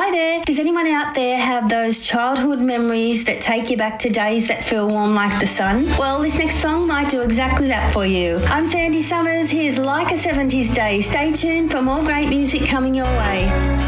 Hi there. Does anyone out there have those childhood memories that take you back to days that feel warm like the sun? Well, this next song might do exactly that for you. I'm Sandy Summers. Here's Like a 70s Day. Stay tuned for more great music coming your way.